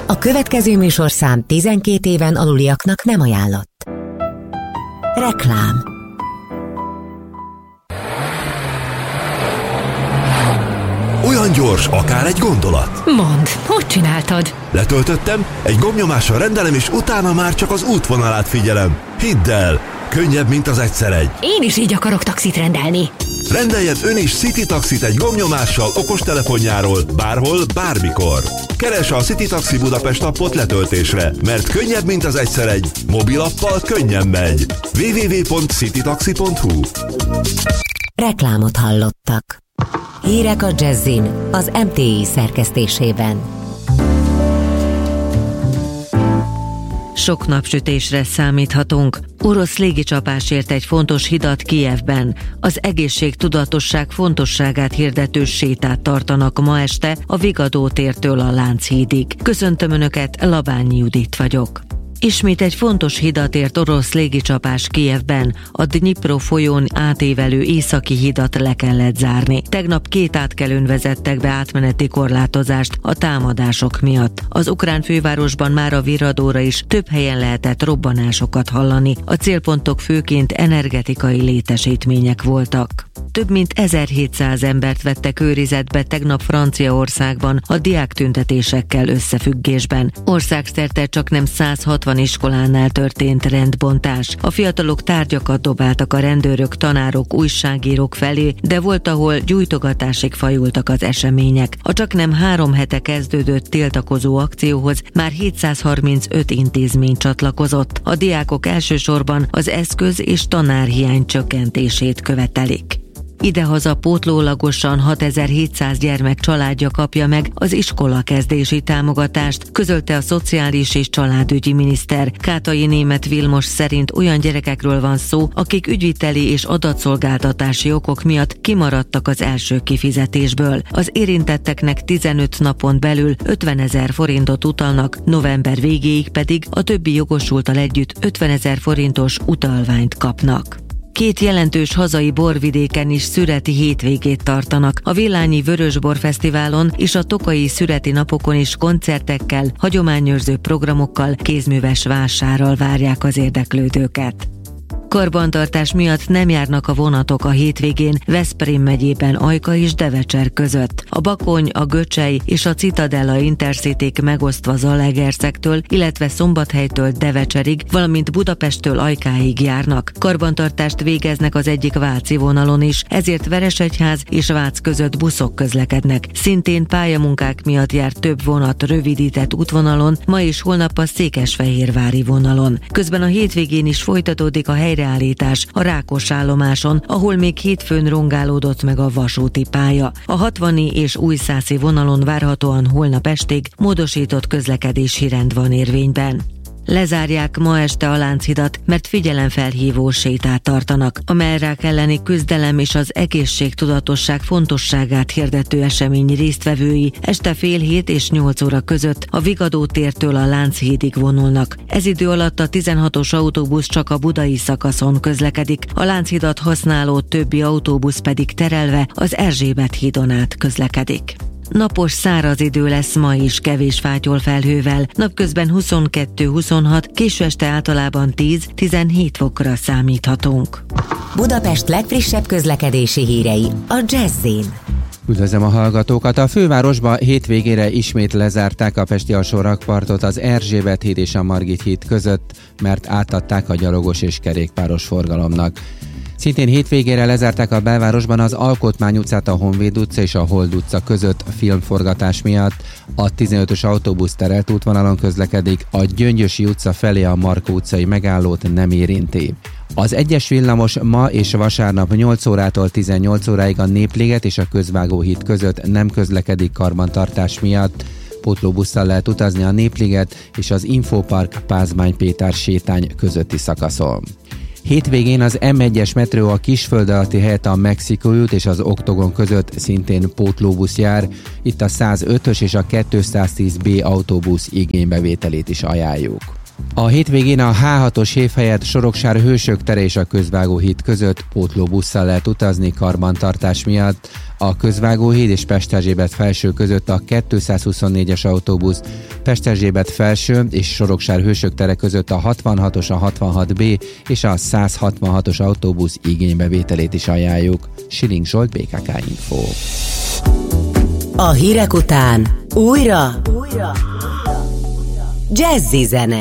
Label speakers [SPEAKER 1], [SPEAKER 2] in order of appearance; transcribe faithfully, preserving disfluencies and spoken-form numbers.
[SPEAKER 1] A következő műsorszám tizenkét éven aluliaknak nem ajánlott. Reklám.
[SPEAKER 2] Olyan gyors, akár egy gondolat.
[SPEAKER 3] Mondd, hogy csináltad?
[SPEAKER 2] Letöltöttem, egy gombnyomással rendelem, és utána már csak az útvonalát figyelem. Hidd el, könnyebb, mint az egyszer egy.
[SPEAKER 3] Én is így akarok taxit rendelni.
[SPEAKER 2] Rendeljen ön is City Taxit egy gombnyomással okostelefonjáról, bárhol, bármikor. Keresse a City Taxi Budapest appot letöltésre, mert könnyebb, mint az egyszer egy. Mobilappal könnyen megy. double-u double-u double-u pont citytaxi pont hu.
[SPEAKER 1] Reklámot hallottak. Hírek a Jazzin, az em té i szerkesztésében.
[SPEAKER 4] Sok napsütésre számíthatunk. Orosz légicsapás ért egy fontos hidat Kijevben. Az egészségtudatosság fontosságát hirdető sétát tartanak ma este a Vigadó tértől a Lánchídig. Köszöntöm Önöket, Labányi Judit vagyok. Ismét egy fontos hidat ért orosz légicsapás Kijevben. A Dnyipro folyón átévelő északi hidat le kellett zárni. Tegnap két átkelőn vezettek be átmeneti korlátozást a támadások miatt. Az ukrán fővárosban már a Viradóra is több helyen lehetett robbanásokat hallani. A célpontok főként energetikai létesítmények voltak. Több mint ezerhétszáz embert vettek őrizetbe tegnap Franciaországban a diáktüntetésekkel összefüggésben. Országszerte csak nem száz hatvan iskolánál történt rendbontás. A fiatalok tárgyakat dobáltak a rendőrök, tanárok, újságírók felé, de volt, ahol gyújtogatásig fajultak az események. A csaknem három hete kezdődött tiltakozó akcióhoz már hétszázharmincöt intézmény csatlakozott. A diákok elsősorban az eszköz- és tanárhiány csökkentését követelik. Idehaza pótlólagosan hatezer-hétszáz gyermek családja kapja meg az iskolakezdési támogatást, közölte a Szociális és Családügyi miniszter. Kátai Németh Vilmos szerint olyan gyerekekről van szó, akik ügyviteli és adatszolgáltatási okok miatt kimaradtak az első kifizetésből. Az érintetteknek tizenöt napon belül ötvenezer forintot utalnak, november végéig pedig a többi jogosulttal együtt ötvenezer forintos utalványt kapnak. Két jelentős hazai borvidéken is szüreti hétvégét tartanak. A Villányi Vörösbor Fesztiválon és a Tokaji Szüreti Napokon is koncertekkel, hagyományőrző programokkal, kézműves vásárral várják az érdeklődőket. Karbantartás miatt nem járnak a vonatok a hétvégén Veszprém megyében Ajka és Devecser között. A Bakony, a Göcsej és a Citadella Intercityk megosztva Zalaegerszektől, illetve Szombathelytől Devecserig, valamint Budapesttől Ajkáig járnak. Karbantartást végeznek az egyik váci vonalon is, ezért Veresegyház és Vác között buszok közlekednek. Szintén pályamunkák miatt jár több vonat rövidített útvonalon, ma és holnap a székesfehérvári vonalon. Közben a hétvégén is folytatódik a helyreállítás a Rákos állomáson, ahol még hétfőn rongálódott meg a vasúti pálya. A hatvani és újszászi vonalon várhatóan holnap estig módosított közlekedési rend van érvényben. Lezárják ma este a Lánchidat, mert figyelemfelhívó sétát tartanak. A mellrák elleni küzdelem és az egészségtudatosság fontosságát hirdető esemény résztvevői este fél hét és nyolc óra között a Vigadó tértől a Lánchídig vonulnak. Ez idő alatt a tizenhatos autóbusz csak a budai szakaszon közlekedik, a Lánchidat használó többi autóbusz pedig terelve az Erzsébet hídon át közlekedik. Napos, száraz idő lesz ma is, kevés fátyol felhővel, napközben huszonkettő-huszonhat, késő este általában tíz-tizenhét fokra számíthatunk.
[SPEAKER 1] Budapest legfrissebb közlekedési hírei a Jazzin.
[SPEAKER 5] Üdvözlöm a hallgatókat! A fővárosban hétvégére ismét lezárták a pesti alsó rakpartot az Erzsébet híd és a Margit híd között, mert átadták a gyalogos és kerékpáros forgalomnak. Szintén hétvégére lezárták a belvárosban az Alkotmány utcát a Honvéd utca és a Hold utca között a filmforgatás miatt. A tizenötös autóbusz terelt útvonalon közlekedik, a Gyöngyösi utca felé a Markó utcai megállót nem érinti. Az egyes villamos ma és vasárnap nyolc órától tizennyolc óráig a Népliget és a Közvágóhíd között nem közlekedik karbantartás miatt. Pótlóbusszal lehet utazni a Népliget és az Infopark Pázmány Péter sétány közötti szakaszon. Hétvégén az em egyes metró a Kisföld alatti helyett a Mexikói út és az Oktogon között szintén pótlóbusz jár. Itt a százötös és a kétszáztíz bé autóbusz igénybevételét is ajánljuk. A hétvégén a há hatos hév helyett Soroksár Hősök tere és a Közvágóhíd között pótlóbusszal lehet utazni karbantartás miatt. A Közvágóhíd és Pesterzsébet felső között a kétszázhuszonnégyes autóbusz, Pesterzsébet felső és Soroksár Hősök tere között a hatvanhatos, a hatvanhat bé és a száz hatvanhatos autóbusz igénybevételét is ajánljuk. Siling Zsolt, bé ká ká Info.
[SPEAKER 1] A hírek után újra, újra. Jazzy zene.